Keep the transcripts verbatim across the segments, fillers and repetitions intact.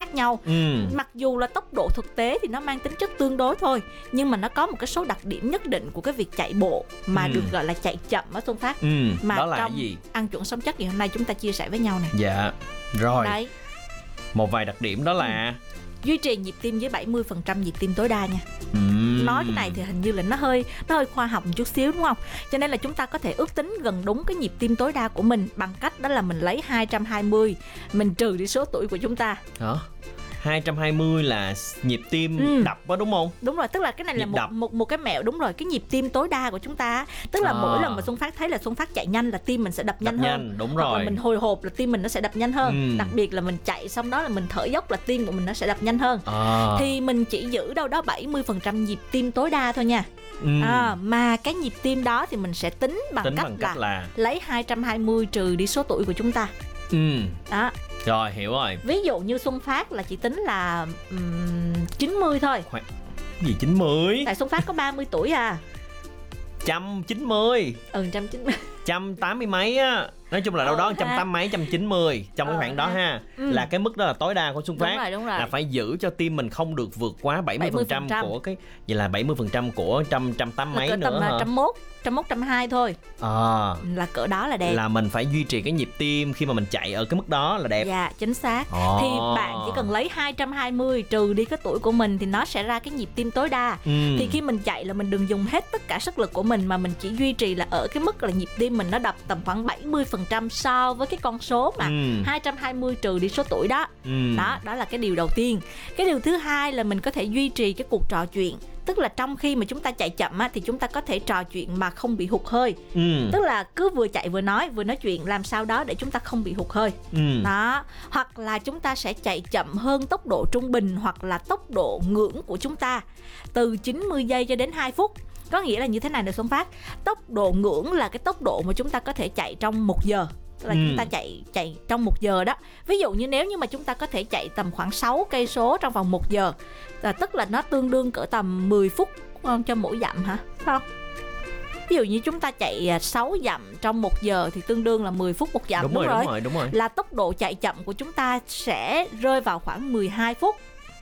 khác nhau. ừ. Mặc dù là tốc độ thực tế thì nó mang tính chất tương đối thôi, nhưng mà nó có một cái số đặc điểm nhất định của cái việc chạy bộ mà Ừ. được gọi là chạy chậm ở Xuân Phát. Ừ. Mà Đó là trong cái gì? Ăn Chuẩn Sống Chắc ngày hôm nay chúng ta chia sẻ với nhau nè. Dạ. Rồi. Đấy, Một vài đặc điểm đó là duy trì nhịp tim với bảy mươi phần trăm nhịp tim tối đa nha. Ừm. Nói cái này thì hình như là nó hơi nó hơi khoa học một chút xíu đúng không? Cho nên là chúng ta có thể ước tính gần đúng cái nhịp tim tối đa của mình bằng cách đó là mình lấy hai trăm hai mươi, mình trừ đi số tuổi của chúng ta. Hả? hai trăm hai mươi là nhịp tim Ừ. đập đó đúng không? Đúng rồi, tức là cái này là Nhịp một, đập. một một cái mẹo. Đúng rồi, cái nhịp tim tối đa của chúng ta, tức là À. mỗi lần mà Xuân Phát thấy là Xuân Phát chạy nhanh là tim mình sẽ đập nhanh Đập hơn. nhanh, đúng Hoặc rồi. là mình hồi hộp là tim mình nó sẽ đập nhanh hơn. Ừ. Đặc biệt là mình chạy xong đó là mình thở dốc là tim của mình nó sẽ đập nhanh hơn. À. Thì mình chỉ giữ đâu đó bảy mươi phần trăm nhịp tim tối đa thôi nha. Ừm. À, mà cái nhịp tim đó thì mình sẽ tính bằng Tính cách, bằng là, cách là lấy hai trăm hai mươi trừ đi số tuổi của chúng ta. Ừm. Đó. Rồi, hiểu rồi. Ví dụ như Xuân Phát là chỉ tính là um, chín mươi thôi. Khoan, cái gì chín mươi? Tại Xuân Phát có ba mươi tuổi à. một trăm chín mươi. Ừ, một trăm chín mươi. một trăm tám mươi mấy á. Nói chung là đâu Ờ đó ha. một trăm tám mươi mấy, một trăm chín mươi. Trong cái Ờ khoảng đó ha. ha. Ừ. Là cái mức đó là tối đa của Xuân Đúng Phát. rồi, đúng rồi. Là phải giữ cho tim mình không được vượt quá bảy mươi phần trăm bảy mươi phần trăm. của cái. Vậy là bảy mươi phần trăm của trăm trăm tám mấy Là cỡ tầm nữa là hả? một trăm mốt, một trăm mốt, một trăm hai thôi. À. Là cỡ đó là đẹp. Là mình phải duy trì cái nhịp tim khi mà mình chạy ở cái mức đó là đẹp. Dạ, chính xác. Ồ. Thì bạn chỉ cần lấy hai trăm hai mươi trừ đi cái tuổi của mình thì nó sẽ ra cái nhịp tim tối đa. Ừ. Thì khi mình chạy là mình đừng dùng hết tất cả sức lực của mình, mà mình chỉ duy trì là ở cái mức là nhịp tim mình nó đập tầm khoảng bảy mươi phần trăm so với cái con số mà Ừ. hai trăm hai mươi trừ đi số tuổi đó. Ừ. Đó, đó là cái điều đầu tiên. Cái điều thứ hai là mình có thể duy trì cái cuộc trò chuyện. Tức là trong khi mà chúng ta chạy chậm á, thì chúng ta có thể trò chuyện mà không bị hụt hơi. Ừ. Tức là cứ vừa chạy vừa nói, vừa nói chuyện, làm sao đó để chúng ta không bị hụt hơi. Ừ. Đó. Hoặc là chúng ta sẽ chạy chậm hơn tốc độ trung bình hoặc là tốc độ ngưỡng của chúng ta, từ chín mươi giây cho đến hai phút. Có nghĩa là như thế này nè Xuân Phát. Tốc độ ngưỡng là cái tốc độ mà chúng ta có thể chạy trong một giờ. Tức là Ừ. chúng ta chạy chạy trong một giờ đó. Ví dụ như nếu như mà chúng ta có thể chạy tầm khoảng sáu cây số trong vòng một giờ, là tức là nó tương đương cỡ tầm mười phút không, cho mỗi dặm hả? Phải không? Ví dụ như chúng ta chạy sáu dặm trong một giờ thì tương đương là mười phút một dặm. Đúng, Đúng, rồi, rồi, đúng rồi, đúng rồi. Là tốc độ chạy chậm của chúng ta sẽ rơi vào khoảng mười hai phút.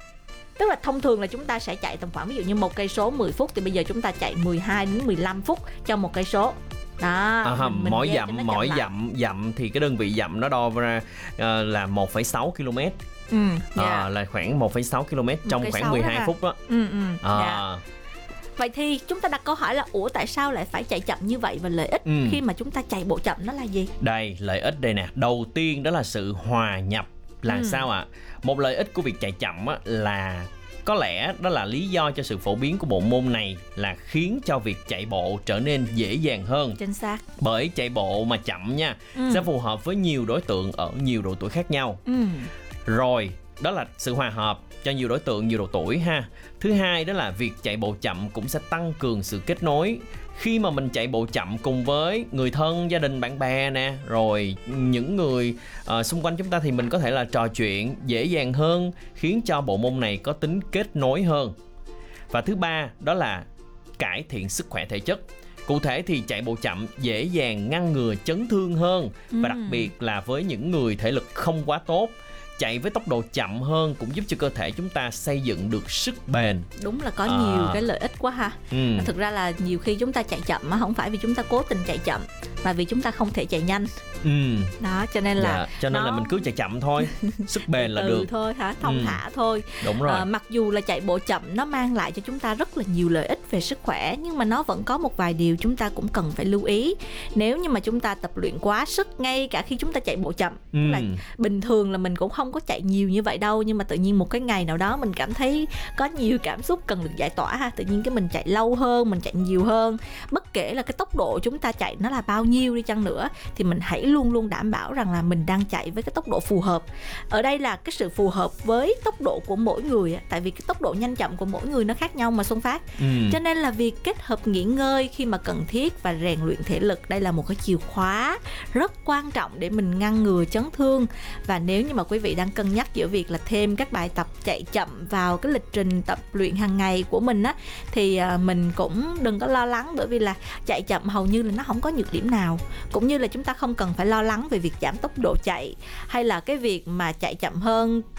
Tức là thông thường là chúng ta sẽ chạy tầm khoảng ví dụ như một cây số mười phút, thì bây giờ chúng ta chạy mười hai đến mười lăm phút cho một cây số. Đó, À, mình- mình mỗi ghê cho nó dặm chậm mỗi lại. dặm dặm thì cái đơn vị dặm nó đo ra ờ, là một phẩy sáu ki lô mét. Ừ, À, dạ. là khoảng một phẩy sáu ki lô mét trong phẩy khoảng sáu mười đó hai ha. phút đó. Ừ, ừ, À. dạ. Vậy thì chúng ta đặt câu hỏi là ủa tại sao lại phải chạy chậm như vậy, và lợi ích Ừ. khi mà chúng ta chạy bộ chậm nó là gì? Đây, lợi ích đây nè. Đầu tiên đó là sự hòa nhập. Là Ừ. sao ạ? À? Một lợi ích của việc chạy chậm á, là có lẽ đó là lý do cho sự phổ biến của bộ môn này, là khiến cho việc chạy bộ trở nên dễ dàng hơn. Chính xác. Bởi chạy bộ mà chậm nha, Ừ. sẽ phù hợp với nhiều đối tượng ở nhiều độ tuổi khác nhau. Ừ. Rồi, đó là sự hòa hợp cho nhiều đối tượng, nhiều độ tuổi ha. Thứ hai đó là việc chạy bộ chậm cũng sẽ tăng cường sự kết nối. Khi mà mình chạy bộ chậm cùng với người thân, gia đình, bạn bè nè, rồi những người uh, xung quanh chúng ta, thì mình có thể là trò chuyện dễ dàng hơn, khiến cho bộ môn này có tính kết nối hơn. Và thứ ba đó là cải thiện sức khỏe thể chất. Cụ thể thì chạy bộ chậm dễ dàng ngăn ngừa chấn thương hơn. Và đặc biệt là với những người thể lực không quá tốt, chạy với tốc độ chậm hơn cũng giúp cho cơ thể chúng ta xây dựng được sức bền. Đúng là có À. nhiều cái lợi ích quá ha. Ừ. Thực ra là nhiều khi chúng ta chạy chậm á, không phải vì chúng ta cố tình chạy chậm, mà vì chúng ta không thể chạy nhanh. Ừ. Đó, cho nên là Dạ, cho nên nó là mình cứ chạy chậm thôi, sức bền là từ được. thôi hả, thông Ừ. thả thôi. Đúng rồi. À, mặc dù là chạy bộ chậm nó mang lại cho chúng ta rất là nhiều lợi ích về sức khỏe, nhưng mà nó vẫn có một vài điều chúng ta cũng cần phải lưu ý. Nếu như mà chúng ta tập luyện quá sức ngay cả khi chúng ta chạy bộ chậm, Ừ. tức là bình thường là mình cũng không có chạy nhiều như vậy đâu, nhưng mà tự nhiên một cái ngày nào đó mình cảm thấy có nhiều cảm xúc cần được giải tỏa ha, tự nhiên cái mình chạy lâu hơn, mình chạy nhiều hơn. Bất kể là cái tốc độ chúng ta chạy nó là bao nhiêu đi chăng nữa, thì mình hãy luôn luôn đảm bảo rằng là mình đang chạy với cái tốc độ phù hợp. Ở đây là cái sự phù hợp với tốc độ của mỗi người, tại vì cái tốc độ nhanh chậm của mỗi người nó khác nhau mà Xuân Phát. Ừ. Cho nên là việc kết hợp nghỉ ngơi khi mà cần thiết và rèn luyện thể lực, đây là một cái chìa khóa rất quan trọng để mình ngăn ngừa chấn thương. Và nếu như mà quý vị đang cân nhắc giữa việc là thêm các bài tập chạy chậm vào cái lịch trình tập luyện hàng ngày của mình á, thì mình cũng đừng có lo lắng, bởi vì là chạy chậm hầu như là nó không có nhược điểm nào. Cũng như là chúng ta không cần phải lo lắng về việc giảm tốc độ chạy, hay là cái việc mà chạy chậm hơn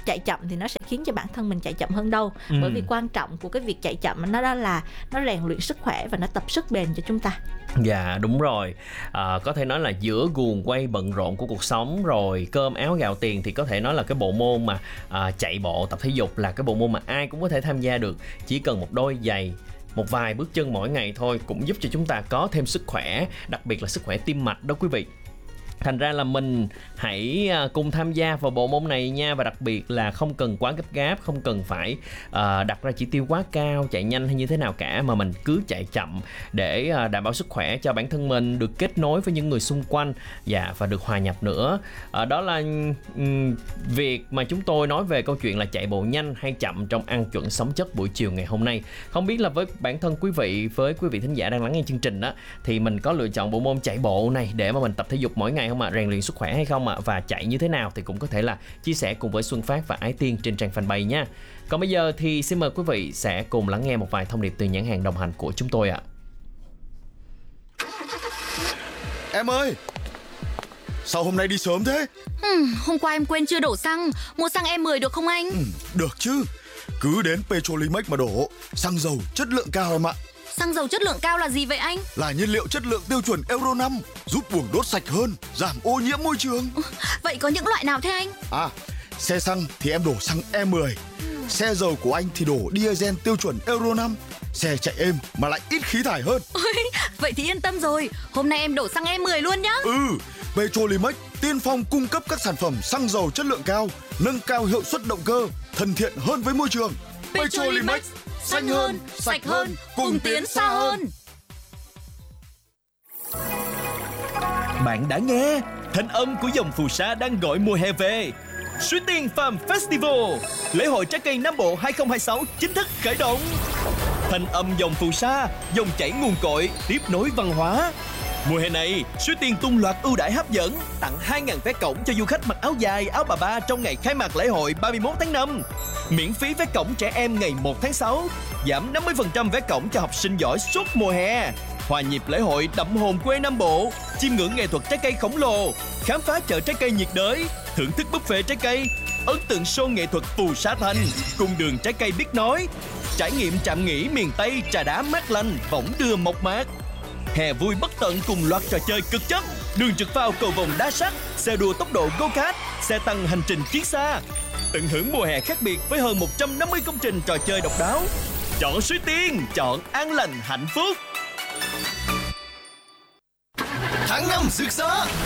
chạy chậm thì nó sẽ khiến cho bản thân mình chạy chậm hơn đâu. Ừ. Bởi vì quan trọng của cái việc chạy chậm nó đó là nó rèn luyện sức khỏe và nó tập sức bền cho chúng ta. Dạ đúng rồi, à, có thể nói là giữa guồng quay bận rộn của cuộc sống rồi cơm áo gạo tiền thì có thể nói là cái bộ môn mà à, chạy bộ tập thể dục là cái bộ môn mà ai cũng có thể tham gia được. Chỉ cần một đôi giày, một vài bước chân mỗi ngày thôi cũng giúp cho chúng ta có thêm sức khỏe, đặc biệt là sức khỏe tim mạch đó quý vị. Thành ra là mình hãy cùng tham gia vào bộ môn này nha. Và đặc biệt là không cần quá gấp gáp, không cần phải uh, đặt ra chỉ tiêu quá cao, chạy nhanh hay như thế nào cả, mà mình cứ chạy chậm để uh, đảm bảo sức khỏe cho bản thân mình, được kết nối với những người xung quanh, dạ, và được hòa nhập nữa. uh, Đó là um, việc mà chúng tôi nói về câu chuyện là chạy bộ nhanh hay chậm trong Ăn Chuẩn Sống Chất buổi chiều ngày hôm nay. Không biết là với bản thân quý vị, với quý vị thính giả đang lắng nghe chương trình đó, thì mình có lựa chọn bộ môn chạy bộ này để mà mình tập thể dục mỗi ngày không ạ? À? Rèn luyện sức khỏe hay không ạ? À? Và chạy như thế nào thì cũng có thể là chia sẻ cùng với Xuân Phát và Ái Tiên trên trang fanpage nha. Còn bây giờ thì xin mời quý vị sẽ cùng lắng nghe một vài thông điệp từ nhãn hàng đồng hành của chúng tôi ạ. À. Em ơi, sao hôm nay đi sớm thế? Ừ, hôm qua em quên chưa đổ xăng. Mua xăng E mười được không anh? Ừ, được chứ. Cứ đến Petrolimex mà đổ. Xăng dầu chất lượng cao em ạ. Xăng dầu chất lượng cao là gì vậy anh? Là nhiên liệu chất lượng tiêu chuẩn Euro năm, giúp buồng đốt sạch hơn, giảm ô nhiễm môi trường. Vậy có những loại nào thế anh? À, xe xăng thì em đổ xăng E mười. Xe dầu của anh thì đổ diesel tiêu chuẩn Euro năm. Xe chạy êm mà lại ít khí thải hơn. Ôi, vậy thì yên tâm rồi. Hôm nay em đổ xăng E mười luôn nhá. Ừ, Petrolimex tiên phong cung cấp các sản phẩm xăng dầu chất lượng cao, nâng cao hiệu suất động cơ, thân thiện hơn với môi trường. Petrolimex, xanh hơn, sạch hơn, cùng tiến xa hơn. Bạn đã nghe, thanh âm của dòng phù sa đang gọi mùa hè về. Suối Tiên Farm Festival, lễ hội trái cây Nam Bộ hai không hai sáu chính thức khởi động. Thanh âm dòng phù sa, dòng chảy nguồn cội, tiếp nối văn hóa. Mùa hè này, Suối Tiên tung loạt ưu đãi hấp dẫn, tặng hai nghìn vé cổng cho du khách mặc áo dài, áo bà ba trong ngày khai mạc lễ hội ba mươi mốt tháng năm. Miễn phí vé cổng trẻ em ngày một tháng sáu, giảm năm mươi phần trăm vé cổng cho học sinh giỏi suốt mùa hè. Hòa nhịp lễ hội đậm hồn quê Nam Bộ, chiêm ngưỡng nghệ thuật trái cây khổng lồ, khám phá chợ trái cây nhiệt đới, thưởng thức buffet trái cây, ấn tượng show nghệ thuật Phù Sa Thành, cung đường trái cây biết nói, trải nghiệm trạm nghỉ miền Tây trà đá mát lành, võng đưa mộc mạc. Hè vui bất tận cùng loạt trò chơi cực chất, đường trượt phao cầu vồng đá sắt, xe đua tốc độ go-kart, xe tăng hành trình chiến xa. Tận hưởng mùa hè khác biệt với hơn một trăm năm mươi công trình trò chơi độc đáo. Chọn Suối Tiên, chọn an lành hạnh phúc. Tháng năm rực rỡ,